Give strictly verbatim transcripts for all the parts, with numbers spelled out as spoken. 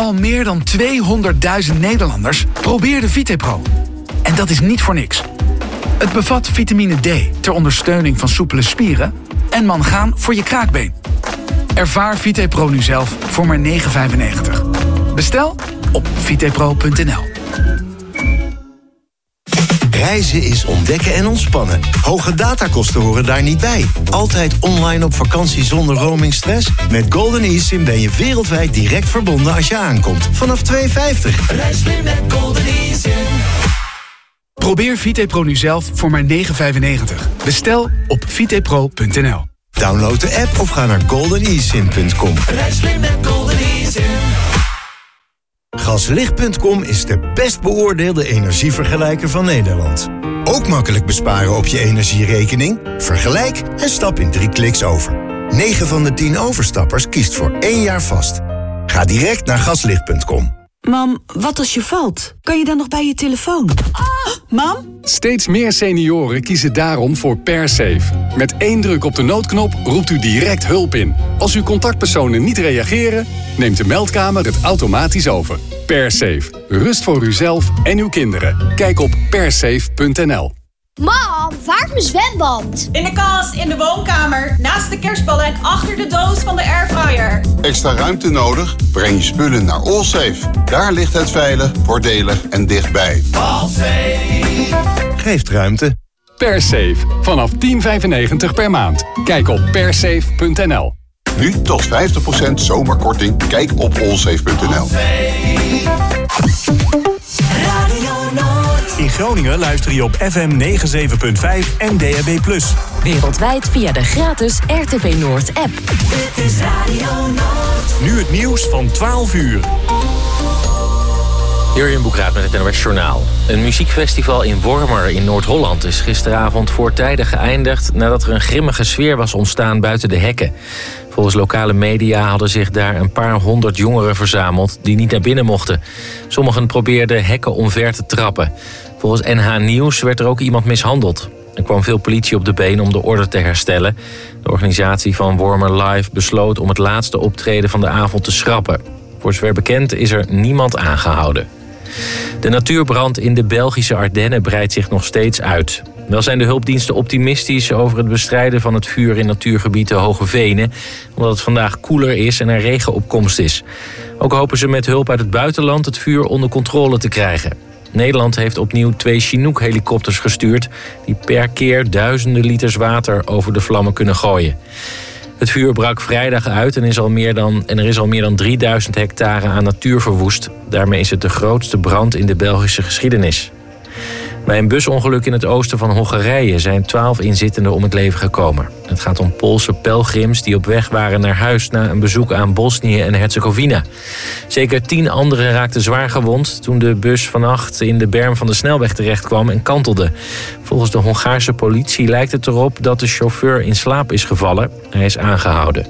Al meer dan tweehonderdduizend Nederlanders probeerden VitePro. En dat is niet voor niks. Het bevat vitamine D ter ondersteuning van soepele spieren en mangaan voor je kraakbeen. Ervaar VitePro nu zelf voor maar negen euro vijfennegentig. Bestel op vitepro punt n l. Reizen is ontdekken en ontspannen. Hoge datakosten horen daar niet bij. Altijd online op vakantie zonder roamingstress? Met Golden eSIM ben je wereldwijd direct verbonden als je aankomt. Vanaf twee euro vijftig. Reis mee met Golden eSIM. Probeer VitePro nu zelf voor maar negen euro vijfennegentig. Bestel op vitepro punt n l. Download de app of ga naar golden e sim punt com. Reis mee met Golden eSIM. Gaslicht punt com is de best beoordeelde energievergelijker van Nederland. Ook makkelijk besparen op je energierekening? Vergelijk en stap in drie kliks over. negen van de tien overstappers kiest voor één jaar vast. Ga direct naar gaslicht punt com. Mam, wat als je valt? Kan je dan nog bij je telefoon? Ah, mam? Steeds meer senioren kiezen daarom voor PerSafe. Met één druk op de noodknop roept u direct hulp in. Als uw contactpersonen niet reageren, neemt de meldkamer het automatisch over. PerSafe. Rust voor uzelf en uw kinderen. Kijk op persafe punt n l. Mam, waar is mijn zwemband? In de kast, in de woonkamer, naast de kerstballen en achter de doos van de airfryer. Extra ruimte nodig? Breng je spullen naar Allsafe. Daar ligt het veilig, voordelig en dichtbij. Allsafe. Geeft ruimte. PerSafe. Vanaf tien euro vijfennegentig per maand. Kijk op persafe punt n l. Nu tot vijftig procent zomerkorting. Kijk op allsafe punt n l. In Groningen luister je op F M negenenzeventig punt vijf en D A B plus. Wereldwijd via de gratis R T V Noord app. Dit is Radio Noord. Nu het nieuws van twaalf uur. Jurjen Boekraat met het N O S Journaal. Een muziekfestival in Wormer in Noord-Holland is gisteravond voortijdig geëindigd nadat er een grimmige sfeer was ontstaan buiten de hekken. Volgens lokale media hadden zich daar een paar honderd jongeren verzameld die niet naar binnen mochten. Sommigen probeerden hekken omver te trappen. Volgens N H Nieuws werd er ook iemand mishandeld. Er kwam veel politie op de been om de orde te herstellen. De organisatie van Wormer Live besloot om het laatste optreden van de avond te schrappen. Voor zover bekend is er niemand aangehouden. De natuurbrand in de Belgische Ardennen breidt zich nog steeds uit. Wel zijn de hulpdiensten optimistisch over het bestrijden van het vuur in natuurgebied de Hoge Venen, omdat het vandaag koeler is en er regenopkomst is. Ook hopen ze met hulp uit het buitenland het vuur onder controle te krijgen. Nederland heeft opnieuw twee Chinook-helikopters gestuurd die per keer duizenden liters water over de vlammen kunnen gooien. Het vuur brak vrijdag uit en, is al meer dan, en er is al meer dan drieduizend hectare aan natuur verwoest. Daarmee is het de grootste brand in de Belgische geschiedenis. Bij een busongeluk in het oosten van Hongarije zijn twaalf inzittenden om het leven gekomen. Het gaat om Poolse pelgrims die op weg waren naar huis na een bezoek aan Bosnië en Herzegovina. Zeker tien anderen raakten zwaar gewond toen de bus vannacht in de berm van de snelweg terecht kwam en kantelde. Volgens de Hongaarse politie lijkt het erop dat de chauffeur in slaap is gevallen. Hij is aangehouden.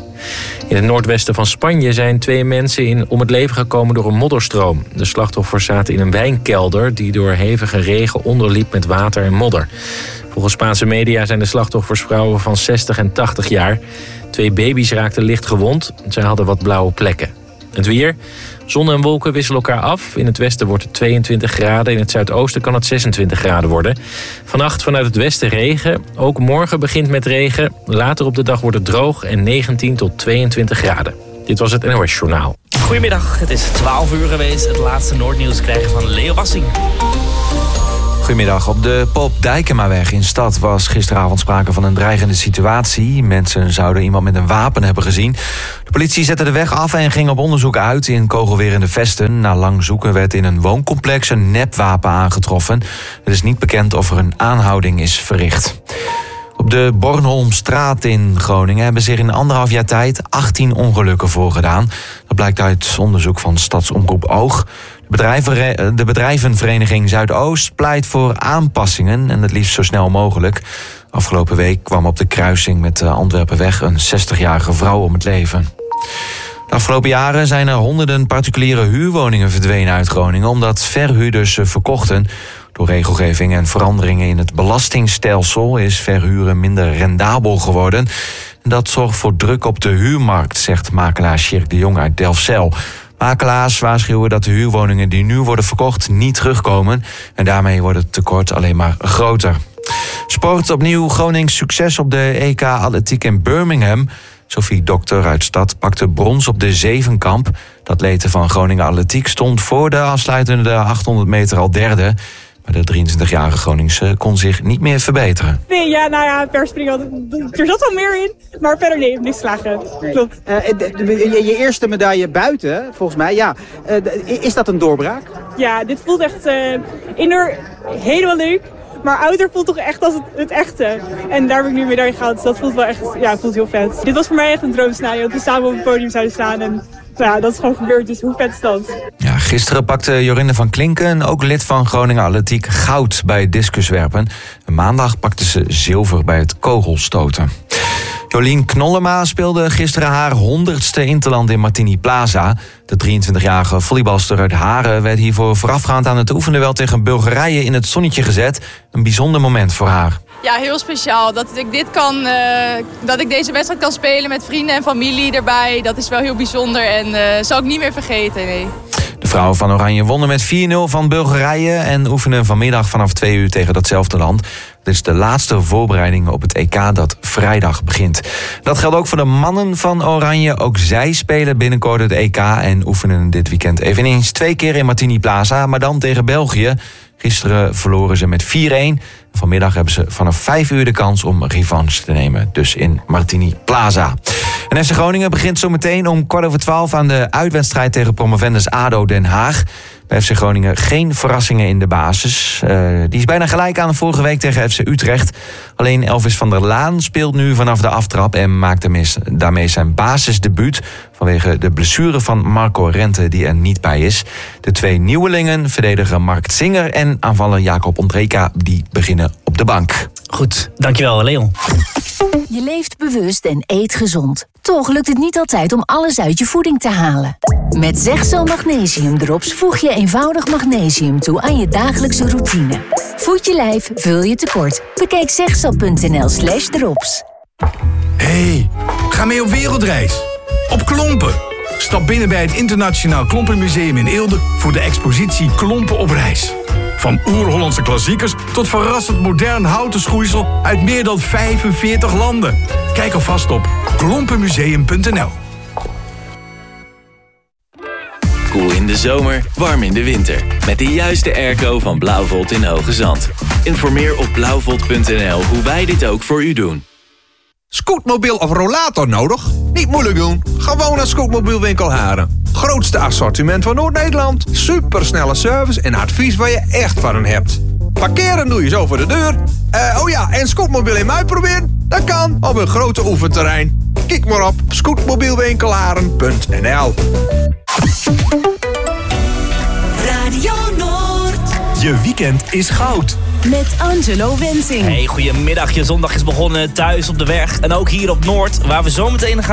In het noordwesten van Spanje zijn twee mensen in om het leven gekomen door een modderstroom. De slachtoffers zaten in een wijnkelder die door hevige regen onderliep met water en modder. Volgens Spaanse media zijn de slachtoffers vrouwen van zestig en tachtig jaar. Twee baby's raakten licht gewond. Zij hadden wat blauwe plekken. Het weer. Zon en wolken wisselen elkaar af. In het westen wordt het tweeëntwintig graden. In het zuidoosten kan het zesentwintig graden worden. Vannacht vanuit het westen regen. Ook morgen begint met regen. Later op de dag wordt het droog en negentien tot tweeëntwintig graden. Dit was het N O S Journaal. Goedemiddag, het is twaalf uur geweest. Het laatste Noordnieuws krijgen van Leo Wassing. Goedemiddag. Op de Pop Dijkemaweg in Stad was gisteravond sprake van een dreigende situatie. Mensen zouden iemand met een wapen hebben gezien. De politie zette de weg af en ging op onderzoek uit in Kogelwerende Vesten. Na lang zoeken werd in een wooncomplex een nepwapen aangetroffen. Het is niet bekend of er een aanhouding is verricht. Op de Bornholmstraat in Groningen hebben zich in anderhalf jaar tijd achttien ongelukken voorgedaan. Dat blijkt uit onderzoek van Stadsomroep Oog. De, bedrijven, de bedrijvenvereniging Zuidoost pleit voor aanpassingen en het liefst zo snel mogelijk. Afgelopen week kwam op de kruising met de Antwerpenweg een zestigjarige vrouw om het leven. De afgelopen jaren zijn er honderden particuliere huurwoningen verdwenen uit Groningen omdat verhuurders ze verkochten. Door regelgeving en veranderingen in het belastingstelsel is verhuren minder rendabel geworden. En dat zorgt voor druk op de huurmarkt, zegt makelaar Sjerk de Jong uit Delfzijl. Makelaars waarschuwen dat de huurwoningen die nu worden verkocht niet terugkomen. En daarmee wordt het tekort alleen maar groter. Sport opnieuw Gronings succes op de E K Atletiek in Birmingham. Sophie Dokter uit Stad pakte brons op de zevenkamp. De atlete van Groningen Atletiek stond voor de afsluitende achthonderd meter al derde. Maar de drieëntwintigjarige Groningse kon zich niet meer verbeteren. Nee, ja, nou ja, per springen, er zat wel meer in. Maar verder nee, niks slagen. Klopt. Uh, de, de, je, je eerste medaille buiten, volgens mij, ja. Uh, de, is dat een doorbraak? Ja, dit voelt echt uh, indoor helemaal leuk. Maar outdoor voelt toch echt als het, het echte. En daar heb ik nu een medaille gehaald. Dus dat voelt wel echt, ja, voelt heel vet. Dit was voor mij echt een droomscenario. Dat we samen op het podium zouden staan. En nou ja, dat is gewoon gebeurd. Dus hoe vet is dat? Ja, gisteren pakte Jorinde van Klinken, ook lid van Groningen Atletiek, goud bij discuswerpen. En maandag pakte ze zilver bij het kogelstoten. Jolien Knollema speelde gisteren haar honderdste interland in Martini Plaza. De drieëntwintigjarige volleybalster uit Haren werd hiervoor voorafgaand aan het oefenduel tegen Bulgarije in het zonnetje gezet. Een bijzonder moment voor haar. Ja, heel speciaal. Dat ik dit kan, uh, dat ik deze wedstrijd kan spelen met vrienden en familie erbij. Dat is wel heel bijzonder en uh, zal ik niet meer vergeten, nee. De vrouwen van Oranje wonnen met vier nul van Bulgarije en oefenen vanmiddag vanaf twee uur tegen datzelfde land. Dit is de laatste voorbereiding op het E K dat vrijdag begint. Dat geldt ook voor de mannen van Oranje. Ook zij spelen binnenkort het E K en oefenen dit weekend eveneens twee keer in Martini Plaza, maar dan tegen België. Gisteren verloren ze met vier-een. Vanmiddag hebben ze vanaf vijf uur de kans om revanche te nemen. Dus in Martini Plaza. En F C Groningen begint zo meteen om kwart over twaalf aan de uitwedstrijd tegen promovendus ADO Den Haag. Bij F C Groningen geen verrassingen in de basis. Uh, die is bijna gelijk aan vorige week tegen F C Utrecht. Alleen Elvis van der Laan speelt nu vanaf de aftrap en maakt daarmee zijn basisdebuut vanwege de blessure van Marco Rente die er niet bij is. De twee nieuwelingen, verdediger Mark Zinger en aanvaller Jacob Ondreka, die beginnen op de bank. Goed, dankjewel Leon. Je leeft bewust en eet gezond. Toch lukt het niet altijd om alles uit je voeding te halen. Met Zegzo Magnesium Drops voeg je eenvoudig magnesium toe aan je dagelijkse routine. Voed je lijf, vul je tekort. Bekijk zegzo.nl slash drops. Hey, ga mee op wereldreis. Op Klompen. Stap binnen bij het Internationaal Klompenmuseum in Eelde voor de expositie Klompen op reis. Van oer-Hollandse klassiekers tot verrassend modern houten schoeisel uit meer dan vijfenveertig landen. Kijk alvast op klompenmuseum punt n l. Koel in de zomer, warm in de winter. Met de juiste airco van Blauwvolt in Hoge Zand. Informeer op blauwvolt punt n l hoe wij dit ook voor u doen. Scootmobiel of rollator nodig? Niet moeilijk doen. Gewoon naar Scootmobielwinkel Haren. Grootste assortiment van Noord-Nederland. Supersnelle service en advies waar je echt van hen hebt. Parkeren doe je zo voor de deur. Uh, oh ja, en scootmobiel in mij proberen? Dat kan op een grote oefenterrein. Kijk maar op scootmobielwinkelharen punt n l. Radio Noord. Je weekend is goud. Met Angelo Wensing. Hey, goedemiddag. Je zondag is begonnen thuis op de weg. En ook hier op Noord, waar we zo meteen gaan